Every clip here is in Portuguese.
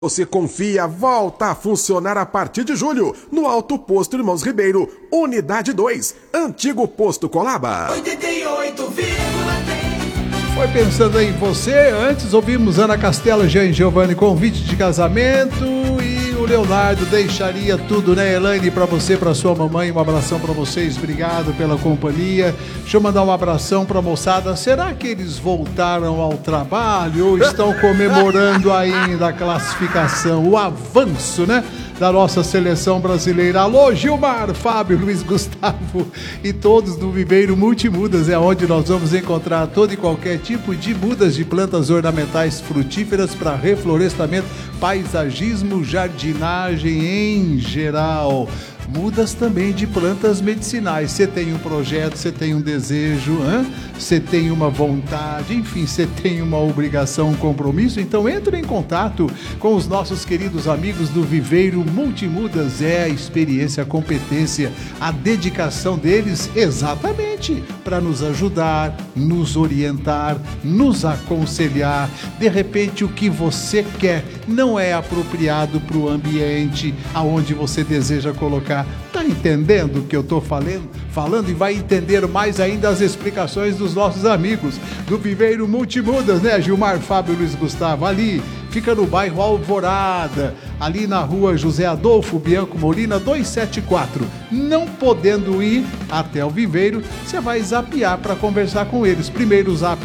Você confia, volta a funcionar a partir de julho, no Alto Posto Irmãos Ribeiro, Unidade 2, Antigo Posto Colaba. 88,3. Foi pensando em você, antes ouvimos Ana Castela, Jean Giovanni, convite de casamento, e o Leonardo deixaria tudo, né, Elaine, pra você, pra sua mamãe, um abração pra vocês, obrigado pela companhia. Deixa eu mandar um abração pra moçada. Será que eles voltaram ao trabalho ou estão comemorando ainda a classificação, o avanço, né, da nossa seleção brasileira? Alô, Gilmar, Fábio, Luiz Gustavo e todos do Viveiro Multimudas, é onde nós vamos encontrar todo e qualquer tipo de mudas de plantas ornamentais frutíferas para reflorestamento, paisagismo, jardinagem em geral. Mudas também de plantas medicinais. Você tem um projeto, você tem um desejo, você tem uma vontade, enfim, você tem uma obrigação, um compromisso, então entre em contato com os nossos queridos amigos do Viveiro Multimudas. É a experiência, a competência, a dedicação deles exatamente para nos ajudar, nos orientar, nos aconselhar. De repente o que você quer não é apropriado para o ambiente aonde você deseja colocar. Tá entendendo o que eu tô falando? E vai entender mais ainda as explicações dos nossos amigos do Viveiro Multimudas, né, Gilmar, Fábio, Luiz Gustavo? Ali fica no bairro Alvorada, ali na rua José Adolfo Bianco Molina 274. Não podendo ir até o Viveiro, você vai zapear para conversar com eles. Primeiro zap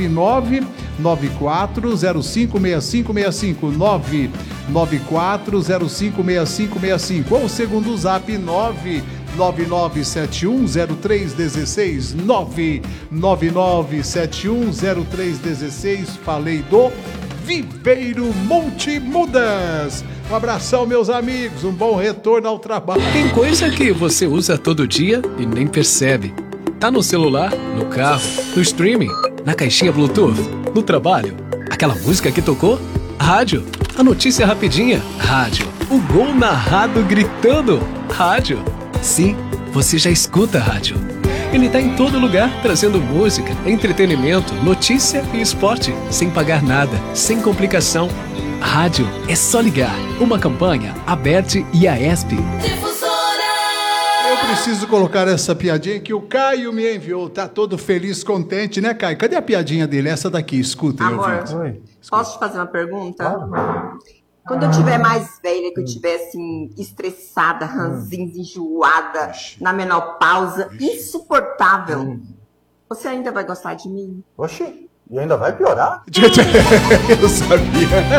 994056565, 994056565, ou o segundo zap 999710316, 999710316. Falei do Viveiro Multimudas. Um abração, meus amigos, um bom retorno ao trabalho. Tem coisa que você usa todo dia e nem percebe. Tá no celular, no carro, no streaming, na caixinha Bluetooth, no trabalho. Aquela música que tocou? Rádio. A notícia rapidinha? Rádio. O gol narrado gritando? Rádio. Sim, você já escuta rádio. Ele tá em todo lugar, trazendo música, entretenimento, notícia e esporte, sem pagar nada, sem complicação. Rádio é só ligar. Uma campanha, Aberte e Aesp. Eu preciso colocar essa piadinha que o Caio me enviou. Tá todo feliz, contente, né, Caio? Cadê a piadinha dele? Essa daqui, escuta. Amor, posso te fazer uma pergunta? Quando eu tiver mais velha, que eu tiver assim, estressada, ranzinza, enjoada, na menopausa, insuportável, você ainda vai gostar de mim? Oxi, e ainda vai piorar? Eu sabia.